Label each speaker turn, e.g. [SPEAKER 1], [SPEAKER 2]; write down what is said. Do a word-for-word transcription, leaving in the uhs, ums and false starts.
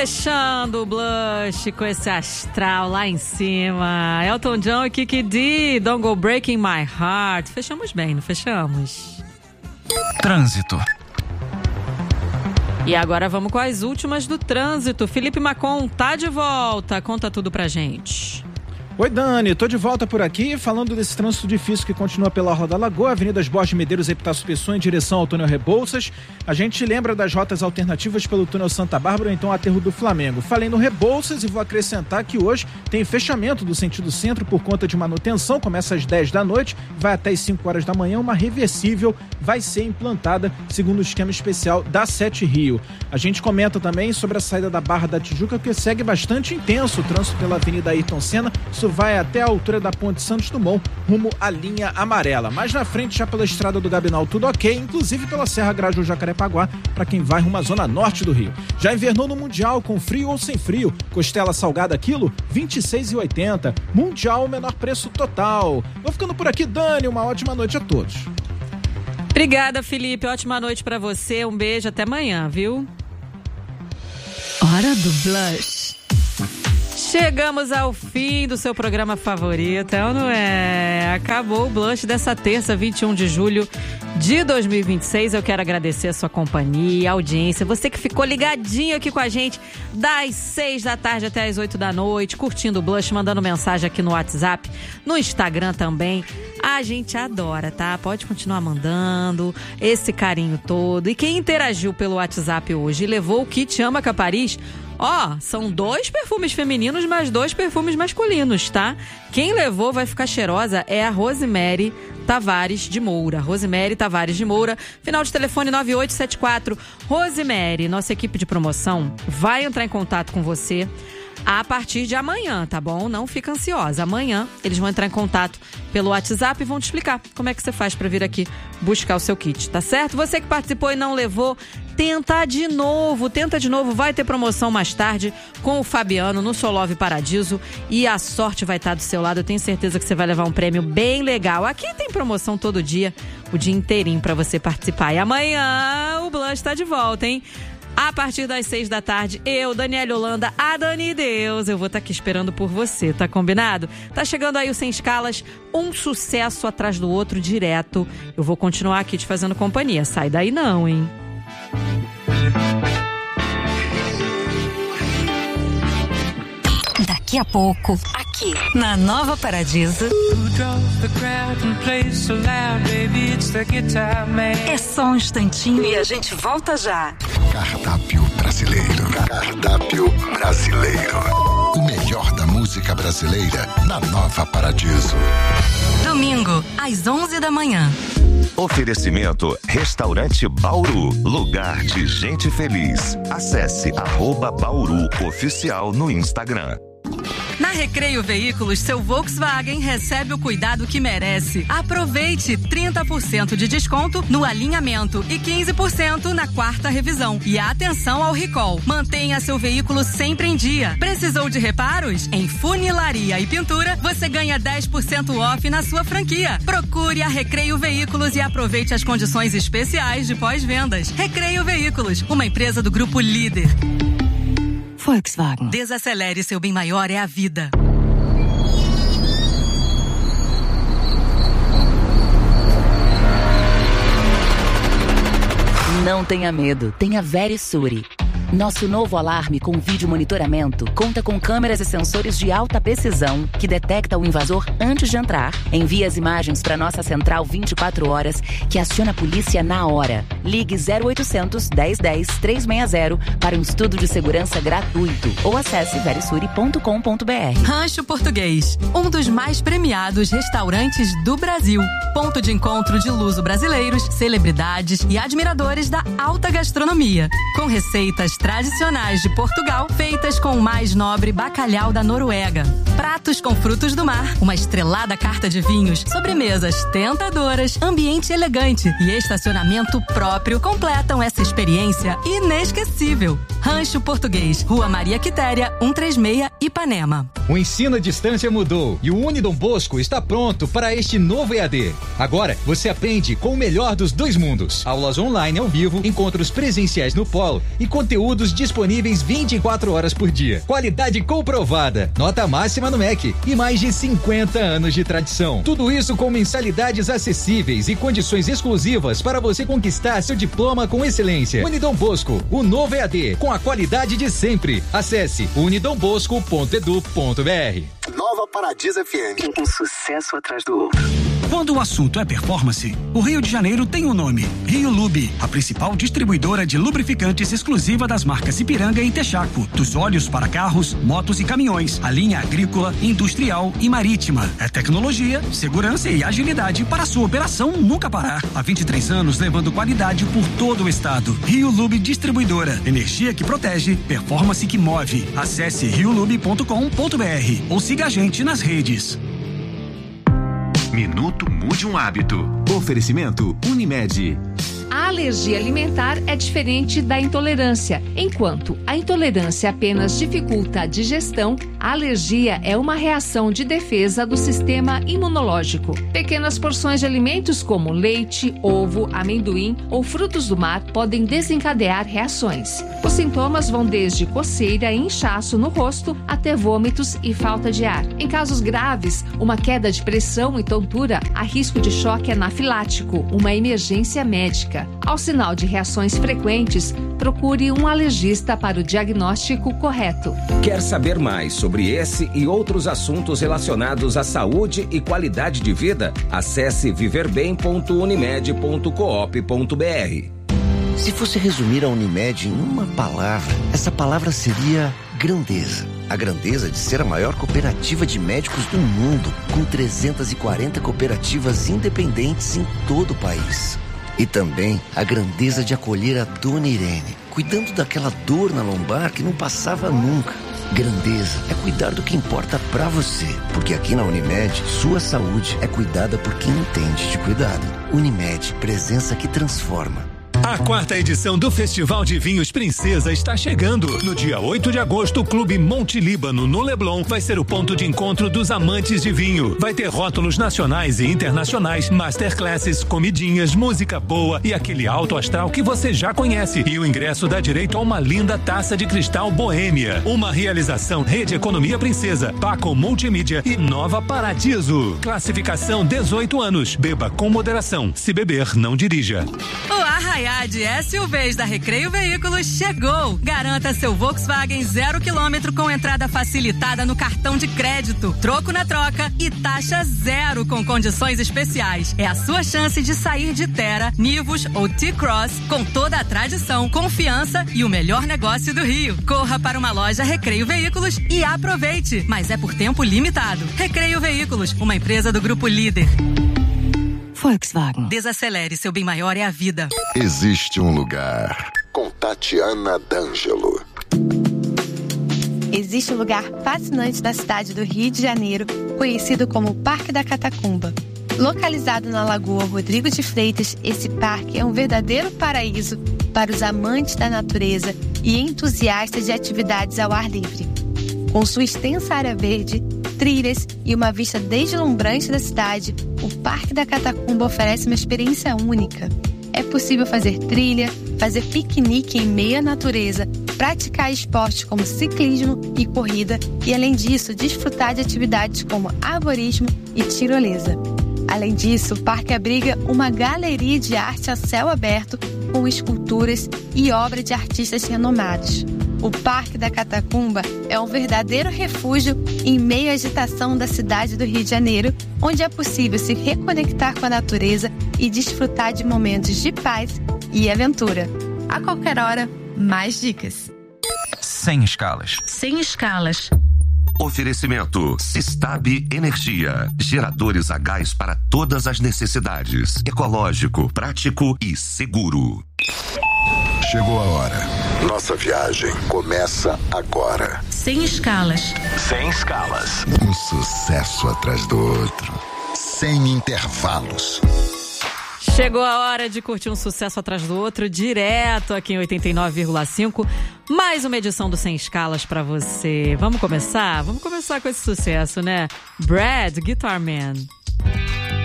[SPEAKER 1] Fechando o Blush com esse astral lá em cima. Elton John e Kiki D, Don't Go Breaking My Heart. Fechamos bem, não fechamos?
[SPEAKER 2] Trânsito.
[SPEAKER 1] E agora vamos com as últimas do trânsito. Felipe Macon tá de volta. Conta tudo pra gente.
[SPEAKER 3] Oi, Dani, tô de volta por aqui falando desse trânsito difícil que continua pela Rua da Lagoa, Avenida Borges de Medeiros, Epitácio Pessoa, em direção ao túnel Rebouças. A gente lembra das rotas alternativas pelo túnel Santa Bárbara ou então Aterro do Flamengo. Falei no Rebouças e vou acrescentar que hoje tem fechamento do sentido centro por conta de manutenção, começa às dez da noite, vai até às cinco horas da manhã, uma reversível vai ser implantada segundo o esquema especial da Sete Rio. A gente comenta também sobre a saída da Barra da Tijuca, que segue bastante intenso o trânsito pela Avenida Ayrton Senna. Isso vai até a altura da Ponte Santos Dumont, rumo à linha amarela. Mais na frente, já pela estrada do Gabinal, tudo ok, inclusive pela Serra Grajaú Jacarepaguá, para quem vai rumo à zona norte do Rio. Já invernou no Mundial, com frio ou sem frio. Costela salgada quilo, vinte e seis reais e oitenta centavos. Mundial, menor preço total. Vou ficando por aqui, Dani, uma ótima noite a todos.
[SPEAKER 1] Obrigada, Felipe, ótima noite pra você, um beijo, até amanhã, viu? Hora do Blush. Chegamos ao fim do seu programa favorito, é ou não é? Acabou o Blush dessa terça, vinte e um de julho de dois mil e vinte e seis. Eu quero agradecer a sua companhia, a audiência, você que ficou ligadinho aqui com a gente das seis da tarde até as oito da noite, curtindo o Blush, mandando mensagem aqui no WhatsApp, no Instagram também. A gente adora, tá? Pode continuar mandando esse carinho todo. E quem interagiu pelo WhatsApp hoje e levou o kit Ama Capariz, ó, oh, são dois perfumes femininos mais dois perfumes masculinos, tá? Quem levou vai ficar cheirosa é a Rosemary Tavares de Moura. Rosemary Tavares de Moura, final de telefone nove oito sete quatro. Rosemary, nossa equipe de promoção vai entrar em contato com você a partir de amanhã, tá bom? Não fica ansiosa. Amanhã eles vão entrar em contato pelo WhatsApp e vão te explicar como é que você faz pra vir aqui buscar o seu kit, tá certo? Você que participou e não levou, tenta de novo, tenta de novo. Vai ter promoção mais tarde com o Fabiano no Solove Paradiso e a sorte vai estar do seu lado. Eu tenho certeza que você vai levar um prêmio bem legal. Aqui tem promoção todo dia, o dia inteirinho pra você participar. E amanhã o Blush tá de volta, hein? A partir das seis da tarde, eu, Daniela Holanda, a Dani Deus, eu vou estar aqui esperando por você, tá combinado? Tá chegando aí o Sem Escalas, um sucesso atrás do outro direto. Eu vou continuar aqui te fazendo companhia, sai daí não, hein?
[SPEAKER 4] Daqui a pouco, aqui na Nova Paradiso, é só um instantinho e a gente volta já.
[SPEAKER 5] Cardápio brasileiro. Cardápio brasileiro. O melhor da música brasileira na Nova Paradiso.
[SPEAKER 4] Domingo, às onze da manhã.
[SPEAKER 6] Oferecimento Restaurante Bauru, lugar de gente feliz. Acesse arroba Bauru Oficial no Instagram.
[SPEAKER 4] Na Recreio Veículos, seu Volkswagen recebe o cuidado que merece. Aproveite trinta por cento de desconto no alinhamento e quinze por cento na quarta revisão. E atenção ao recall. Mantenha seu veículo sempre em dia. Precisou de reparos? Em funilaria e pintura, você ganha dez por cento off na sua franquia. Procure a Recreio Veículos e aproveite as condições especiais de pós-vendas. Recreio Veículos, uma empresa do Grupo Líder. Volkswagen. Desacelere, seu bem maior é a vida.
[SPEAKER 7] Não tenha medo, tenha Verisure. Nosso novo alarme com vídeo monitoramento conta com câmeras e sensores de alta precisão que detecta o invasor antes de entrar. Envia as imagens para nossa central vinte e quatro horas, que aciona a polícia na hora. Ligue zero oitocentos, dez, dez, trezentos e sessenta para um estudo de segurança gratuito ou acesse verisure ponto com ponto b r.
[SPEAKER 4] Rancho Português, um dos mais premiados restaurantes do Brasil. Ponto de encontro de luso-brasileiros, celebridades e admiradores da alta gastronomia. Com receitas tradicionais de Portugal, feitas com o mais nobre bacalhau da Noruega. Pratos com frutos do mar, uma estrelada carta de vinhos, sobremesas tentadoras, ambiente elegante e estacionamento próprio completam essa experiência inesquecível. Rancho Português, Rua Maria Quitéria, cento e trinta e seis, Ipanema.
[SPEAKER 8] O ensino à distância mudou e o Unidom Bosco está pronto para este novo E A D. Agora, você aprende com o melhor dos dois mundos. Aulas online ao vivo, encontros presenciais no polo e conteúdos disponíveis vinte e quatro horas por dia. Qualidade comprovada, nota máxima no M E C e mais de cinquenta anos de tradição. Tudo isso com mensalidades acessíveis e condições exclusivas para você conquistar seu diploma com excelência. Unidom Bosco, o novo E A D, com a qualidade de sempre. Acesse unidom bosco ponto edu ponto br.
[SPEAKER 9] Nova Paradiso F M. Um sucesso atrás do outro.
[SPEAKER 2] Quando o assunto é performance, o Rio de Janeiro tem um nome: Rio Lube, a principal distribuidora de lubrificantes exclusiva das marcas Ipiranga e Texaco, dos óleos para carros, motos e caminhões, a linha agrícola, industrial e marítima. É tecnologia, segurança e agilidade para a sua operação nunca parar. Há vinte e três anos levando qualidade por todo o estado. Rio Lube Distribuidora, energia que protege, performance que move. Acesse rio lube ponto com ponto br ou siga a gente nas redes.
[SPEAKER 10] Minuto Mude um Hábito. Oferecimento Unimed.
[SPEAKER 11] A alergia alimentar é diferente da intolerância. Enquanto a intolerância apenas dificulta a digestão, a alergia é uma reação de defesa do sistema imunológico. Pequenas porções de alimentos como leite, ovo, amendoim ou frutos do mar podem desencadear reações. Os sintomas vão desde coceira e inchaço no rosto até vômitos e falta de ar. Em casos graves, uma queda de pressão e tontura, há risco de choque anafilático, uma emergência médica. Ao sinal de reações frequentes, procure um alergista para o diagnóstico correto.
[SPEAKER 12] Quer saber mais sobre esse e outros assuntos relacionados à saúde e qualidade de vida? Acesse viver bem ponto unimed ponto coop ponto br.
[SPEAKER 13] Se fosse resumir a Unimed em uma palavra, essa palavra seria grandeza. A grandeza de ser a maior cooperativa de médicos do mundo, com trezentas e quarenta cooperativas independentes em todo o país. E também a grandeza de acolher a Dona Irene, cuidando daquela dor na lombar que não passava nunca. Grandeza é cuidar do que importa pra você, porque aqui na Unimed, sua saúde é cuidada por quem entende de cuidado. Unimed, presença que transforma.
[SPEAKER 14] A quarta edição do Festival de Vinhos Princesa está chegando. No dia oito de agosto, o Clube Monte Líbano, no Leblon, vai ser o ponto de encontro dos amantes de vinho. Vai ter rótulos nacionais e internacionais, masterclasses, comidinhas, música boa e aquele alto astral que você já conhece. E o ingresso dá direito a uma linda taça de cristal Boêmia. Uma realização Rede Economia Princesa, Paco Multimídia e Nova Paradiso. Classificação dezoito anos. Beba com moderação. Se beber, não dirija.
[SPEAKER 4] O Arraiá de S U Vs da Recreio Veículos chegou. Garanta seu Volkswagen zero quilômetro com entrada facilitada no cartão de crédito, troco na troca e taxa zero com condições especiais. É a sua chance de sair de Terra, Nivus ou T-Cross com toda a tradição, confiança e o melhor negócio do Rio. Corra para uma loja Recreio Veículos e aproveite, mas é por tempo limitado. Recreio Veículos, uma empresa do Grupo Líder. Volkswagen. Desacelere, seu bem maior é a vida.
[SPEAKER 5] Existe um lugar com Tatiana D'Angelo.
[SPEAKER 15] Existe um lugar fascinante na cidade do Rio de Janeiro, conhecido como Parque da Catacumba. Localizado na Lagoa Rodrigo de Freitas, esse parque é um verdadeiro paraíso para os amantes da natureza e entusiastas de atividades ao ar livre. Com sua extensa área verde, trilhas e uma vista deslumbrante da cidade, o Parque da Catacumba oferece uma experiência única. É possível fazer trilha, fazer piquenique em meio à natureza, praticar esportes como ciclismo e corrida e, além disso, desfrutar de atividades como arborismo e tirolesa. Além disso, o parque abriga uma galeria de arte a céu aberto com esculturas e obras de artistas renomados. O Parque da Catacumba é um verdadeiro refúgio em meio à agitação da cidade do Rio de Janeiro, onde é possível se reconectar com a natureza e desfrutar de momentos de paz e aventura. A qualquer hora, mais dicas.
[SPEAKER 2] Sem escalas.
[SPEAKER 4] Sem escalas.
[SPEAKER 6] Oferecimento Sistab Energia. Geradores a gás para todas as necessidades. Ecológico, prático e seguro.
[SPEAKER 5] Chegou a hora. Nossa viagem começa agora.
[SPEAKER 4] Sem escalas.
[SPEAKER 10] Sem escalas.
[SPEAKER 5] Um sucesso atrás do outro. Sem intervalos.
[SPEAKER 1] Chegou a hora de curtir um sucesso atrás do outro, direto aqui em oitenta e nove vírgula cinco. Mais uma edição do Sem Escalas pra você. Vamos começar? Vamos começar com esse sucesso, né? Brad, Guitar Man.